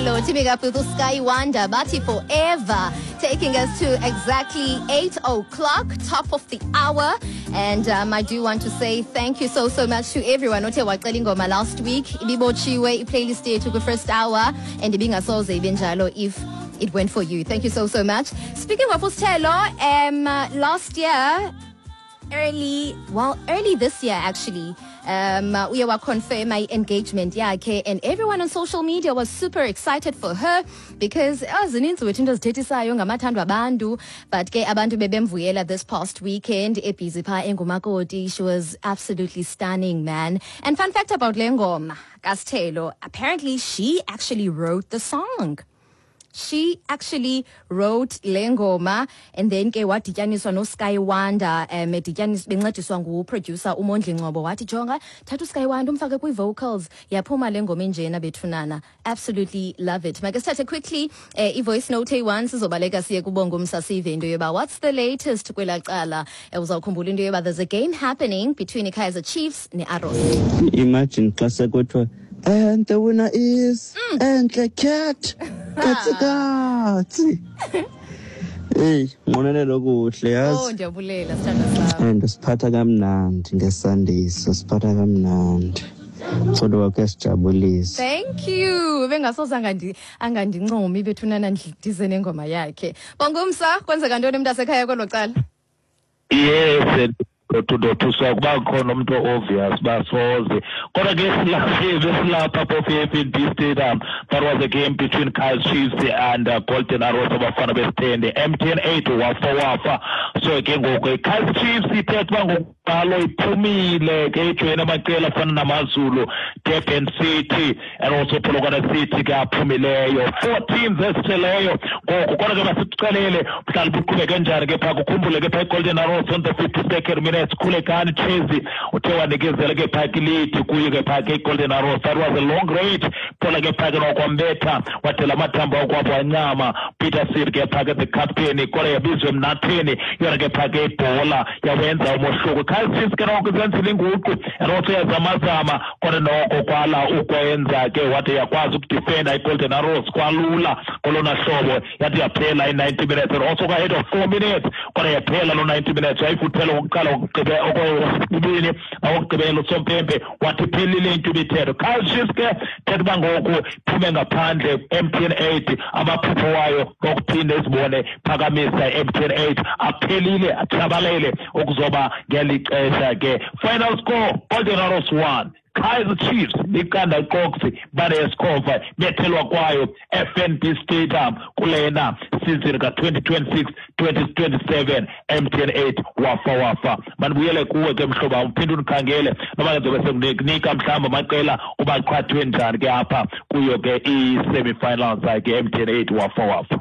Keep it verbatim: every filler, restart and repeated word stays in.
Katselo, teaming up with Sky Wanda, Bati Forever, taking us to exactly eight o'clock, top of the hour. And um, I do want to say thank you so, so much to everyone. Ote waqala ingoma last week, ibibochiwe i-playlist yethu ku first hour, and ibingasoze ibenjalo if it went for you. Thank you so, so much. Speaking of Ustelo, um, uh, last year, early, well, early this year actually, um, uh, we were confirmed my engagement, yeah, okay, and everyone on social media was super excited for her because zininzi wethu into zithethisayo ngamathandwa abantu, but ke abantu bebemvuyela this past weekend ebhizi pha engumakoti. She was absolutely stunning, man. And fun fact about le ngoma kaSithelo, apparently she actually wrote the song. She actually wrote Lengoma, and then ke wadityaniswa no Sky Wanda, um bencediswa ngu-producer uMondli Ngcobo. Wathi jonga, thatha uSky Wanda umfake kwi-vocals, yaphuma le ngoma injena bethunana. Absolutely love it. Make sithathe quickly uh, i-voice note eyi-one sizobaleka siye kubongumsa sive into yoba what's the latest kwela cala. Uh, uzawukhumbula into yoba there's a game happening between iKaizer Chiefs ne-Arrows. Imagine xa sekuthiwa and the winner is mm. and the cat. Katsi. Hey, ngonelelo kuhle yazi. Oh, ndiyabulela sithanda sami. And siphatha kamnandi ngeSunday, siphatha kamnandi. Solo wakhe sijabulisa. Thank you. Bengasoze angandi angandincomi bethunana ndize nengoma yakhe. Bongumsa, kwenzeka ntoni mntasekhaya kwelo cala? Yes. Kudothuswa kuba khona umuntu obvious basoze kodwa ke silaphe silapha pho F N B Stadium. That was a game between Kaizer Chiefs and uh, Golden Arrows abafana besithende. M T N eight wafa wafa. So ke ngoku Kaizer Chiefs ithethwa ngokuqalo iphumile ke ijoyina amaqela afana namaZulu, Durban City and also Polokwane City ke aphumileyo. Four teams esitheleyo ngoku kodwa ke basicalele mhlawumbe buqhubeke kanjani ke pha kukhumbule ke pha Golden Arrows on the fifty-second minute Kulekani Chezi uthe wanikezela ke phakilithi kuye ke phake Golden Arrows. That was a long range thola ke phake nokwambetha wathela amathamba okwabo anyama. Peter Sir ke phake the captain kodwa yabizwe emnatheni yona ke phake ibhola yawenza umohluko. Kaizer Chiefs ke nokuzenzile inguqu and also yazamazama kodwa noko kwala ukwenza ke wathi yakwazi ukudefenda iGolden Arrows kwalula kolona hlobo yathi yaphela in ninety minutes and also ahead of four minutes kodwa yaphela lo ninety minutes wayifuthela ukuqala okubili awugqibela uSompempe wathi phelile into bithetho. Kaizer Chiefs ke thetha ngoku phume ngaphandle M T N eight amaphupho wayo okuphinda isibone phakamisa M T N eight aphelile athabalele ukuzoba ngelixesha ke. Final score Golden Arrows one, Kaizer Chiefs liqanda qoksi banescover bethelwa kwayo F N B Stadium kulena season ka twenty twenty-six twenty twenty-seven. M T N eight wafa wafa. Manibuyele kuwe ke mhloba uphinde unikhangele noma ngizobe sengikunika mhlamba amaqela ubaqhathwe njani ke apha kuyo ke i semi finals ke M T N eight wafa wafa.